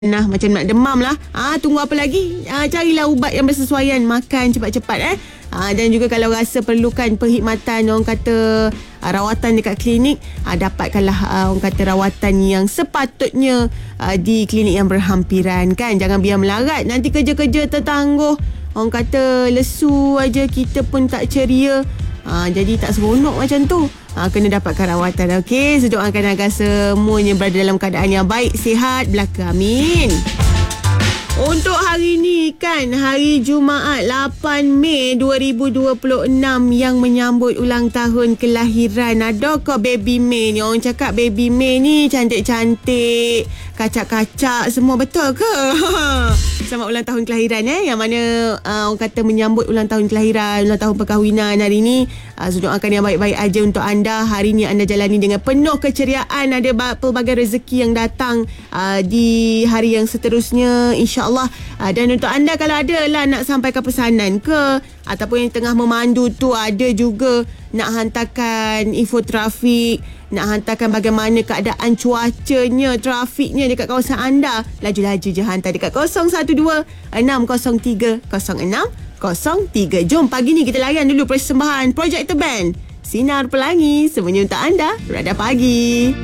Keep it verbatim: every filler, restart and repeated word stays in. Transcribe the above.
Nah, macam nak demam lah. Ah, tunggu apa lagi? Ah, carilah ubat yang bersesuaian. Makan cepat-cepat eh. Ah, dan juga kalau rasa perlukan perkhidmatan, orang kata ah, rawatan dekat klinik, ah, dapatkanlah ah, orang kata rawatan yang sepatutnya ah, di klinik yang berhampiran kan. Jangan biar melarat. Nanti kerja-kerja tertangguh. Orang kata lesu aja, kita pun tak ceria. Ha, jadi tak seronok macam tu. Ha, kena dapatkan rawatan. Okey, saya doakan agar semuanya berada dalam keadaan yang baik, sihat belaka. Amin. Untuk hari ni kan, hari Jumaat lapan Mei dua ribu dua puluh enam yang menyambut ulang tahun kelahiran. Adakah baby May ni? Orang cakap baby May ni cantik-cantik, kacak-kacak semua, betul ke? Selamat ulang tahun kelahiran eh. Yang mana uh, orang kata menyambut ulang tahun kelahiran, ulang tahun perkahwinan hari ni. Uh, saya doakan yang baik-baik aja untuk anda. Hari ni anda jalani dengan penuh keceriaan. Ada pelbagai rezeki yang datang uh, di hari yang seterusnya, InsyaAllah. Uh, dan untuk anda kalau ada lah nak sampaikan pesanan ke, ataupun yang tengah memandu tu ada juga nak hantarkan info trafik, nak hantarkan bagaimana keadaan cuacanya, trafiknya dekat kawasan anda, laju-laju je hantar dekat kosong satu dua enam kosong tiga kosong enam kosong tiga. Jom pagi ni kita layan dulu persembahan Projector Band Sinar Pelangi, semuanya untuk anda. Radar Pagi.